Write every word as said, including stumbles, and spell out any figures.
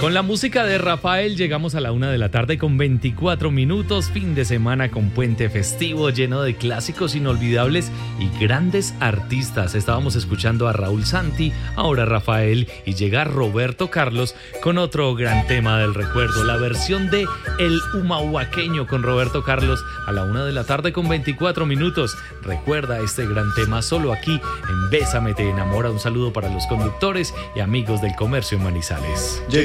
Con la música de Rafael llegamos a la una de la tarde con veinticuatro minutos, fin de semana con puente festivo lleno de clásicos inolvidables y grandes artistas. Estábamos escuchando a Raúl Santi, ahora Rafael, y llega Roberto Carlos con otro gran tema del recuerdo, la versión de El Humahuaqueño con Roberto Carlos a la una de la tarde con veinticuatro minutos. Recuerda este gran tema solo aquí en Bésame te enamora. Un saludo para los conductores y amigos del comercio en Manizales.